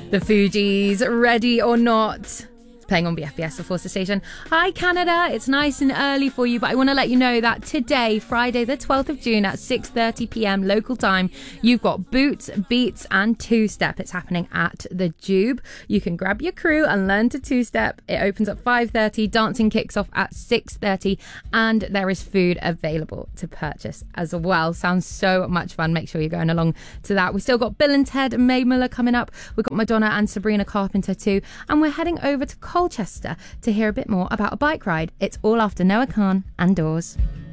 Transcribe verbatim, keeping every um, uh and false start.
The Fugees, Ready or Not, playing on B F B S, the Forster Station. Hi Canada, it's nice and early for you, but I want to let you know that today, Friday the twelfth of June at six thirty p.m. local time, you've got Boots, Beats and Two Step. It's happening at the Jube. You can grab your crew and learn to two step. It opens at five thirty, dancing kicks off at six thirty, and there is food available to purchase as well. Sounds so much fun. Make sure you're going along to that. We've still got Bill and Ted and Mae Muller coming up. We've got Madonna and Sabrina Carpenter too, and we're heading over to Colchester to hear a bit more about a bike ride. It's all after Noah Khan and Doors.